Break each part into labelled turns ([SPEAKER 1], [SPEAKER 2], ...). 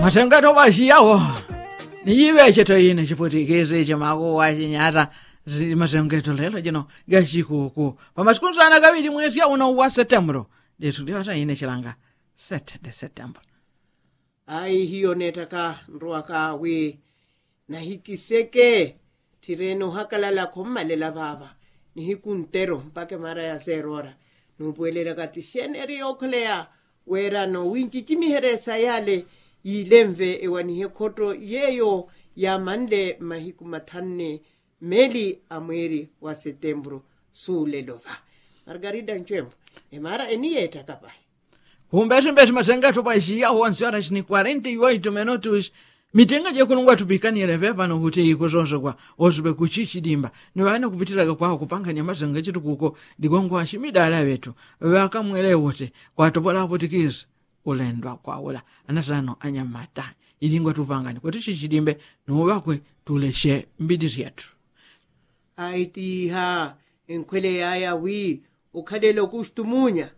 [SPEAKER 1] masengato bashiyawo niyibe chetoyine chiputikeze chemakuwa chinyata zili masengeto lelo jino gachikuku pamasikunzana kabili mwezi ya uno wa Septembro letu ndiwata ine chilanga 7 de September.
[SPEAKER 2] Ai hiyo netaka nruaka we na hikiseke tireno hakalala komalela baba ni hikuntero mpaka mara ya 0 hora nupuelera kati sieneri oklea wera no winchichimi heresa yale ilemve ewani hekoto yeyo ya mande mahiku matanne meli amweri wa Septembro sulelova Margarida Nchembo emara enieta kapai
[SPEAKER 1] Kumbesi masengato bashiya wansiara chini 48 minutos mitenga je kulungwa tupikanire vepa no kuti ikuzonzo kwa ozube kuchichidimba ni wana kupitira kwa kupanga nyamazenga chitu kuko digongwa shimidala wetu wakamwele wote kwa topola potikiza ulendwa kwa ula anasano anyamata ilingwa tupangani kwa tuchichidimbe no wakwe tuleshe mbidisi yetu
[SPEAKER 2] aiti ha enkwele yaya wi ukhalelo kushtumunya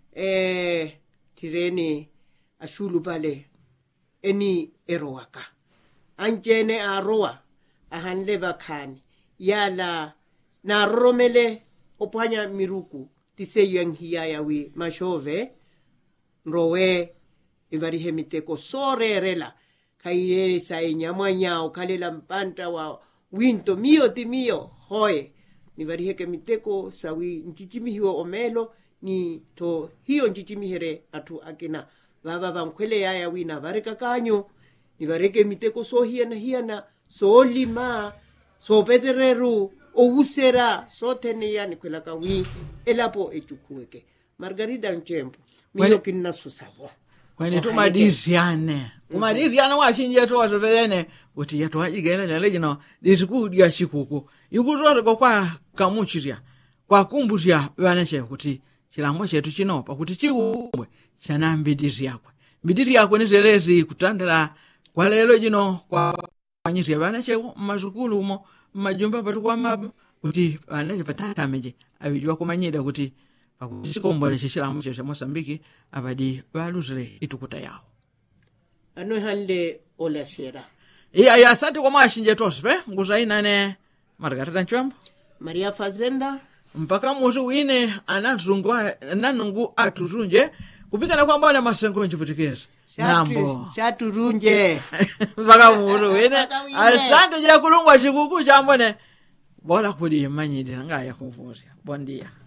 [SPEAKER 2] tireni ashulu pale eni erowaka anjene aroa ahanle vakhani yala na romele opanya miruku tiseyeng hiya wi mashove nrowe ivari hemiteko sorerela kaire sai nyamanya okalela mpanta wa winto mio timio hoye nivari heke miteko sawi nchichimi hiyo omelo ni to hiyo nchichimi here atu akina baba bamkwele yaya wina vareka kanyo ni vareke miteko so hiana so lima so petereru o usera so tenia ni kwela kawi elapo echukueke Margarida Nchembo mino kinna susavo
[SPEAKER 1] kwani tumadisiane kumadisiana washinje to wazovelene uti yeto ajigele lele jino disikudia shikuku ikuzore kwa kamuchiria kwa kumbuzia banache kuti chilambo chetu chinopa kuti chikubwe chana mbidisi yakwe mbidisi yakwe nizelezi kutandala kwa lelo jino kwa nyisi banache mazukulu mo majumba patu kwa maba kuti banache patata meje abijwa kumanyida kuti pakuchikombole chilambo chetu Mozambique abadi baluzile itukuta yao
[SPEAKER 2] ano hande ola sera
[SPEAKER 1] ya asante kwa mashinje tospe nguzaina ne Margarida Nchembo
[SPEAKER 2] Maria Fazenda
[SPEAKER 1] mpaka mutu wine nanungu aturunje kupikana kwa mbona masengo nchiputikeza nambo
[SPEAKER 2] shaturunje
[SPEAKER 1] mpaka mutu wine asante jia kulungwa chikuku chambone bola kudi manyidi ngaya kufuzi bondia